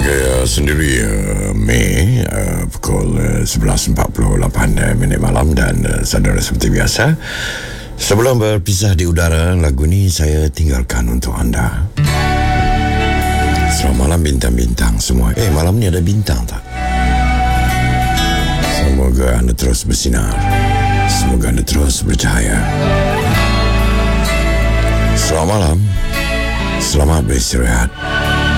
Sendiri Mei pukul 11.48 minit malam. Dan saudara, seperti biasa, sebelum berpisah di udara, lagu ni saya tinggalkan untuk anda. Selamat malam bintang-bintang semua. Malam ni ada bintang tak? Semoga anda terus bersinar, semoga anda terus bercahaya. Selamat malam, selamat beristirahat.